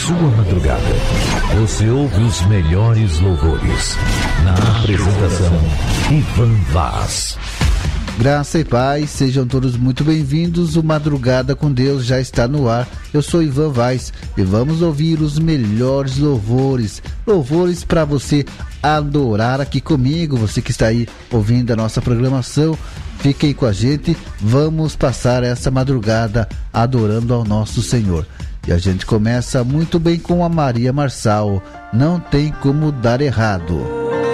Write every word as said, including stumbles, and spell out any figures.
sua madrugada. Você ouve os melhores louvores. Na apresentação, Ivan Vaz. Graça e paz, sejam todos muito bem-vindos. O Madrugada com Deus já está no ar. Eu sou Ivan Vaz e vamos ouvir os melhores louvores. Louvores para você adorar aqui comigo. Você que está aí ouvindo a nossa programação, fiquem com a gente. Vamos passar essa madrugada adorando ao nosso Senhor. E a gente começa muito bem com a Maria Marçal. Não tem como dar errado.